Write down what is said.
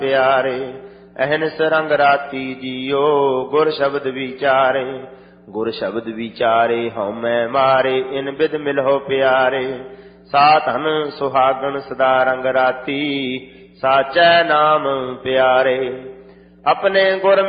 ਪਿਆਰੇ। ਅਹਨਿਸ ਰੰਗ ਰਾਤੀ ਜੀਓ ਗੁਰ ਸ਼ਬਦ ਵਿਚਾਰੇ। ਗੁਰ ਸ਼ਬਦ ਵਿਚਾਰੇ ਹਉਮੈ ਮਾਰੇ ਇਨ ਬਿਧ ਮਿਲਹੁ ਪਿਆਰੇ। ਸਾ ਧਨ ਸੁਹਾਗਣ ਸਦਾ ਰੰਗ ਰਾਤੀ ਸਾਚੈ ਨਾਮ ਪਿਆਰੇ। ਆਪਣੇ ਗੁਰ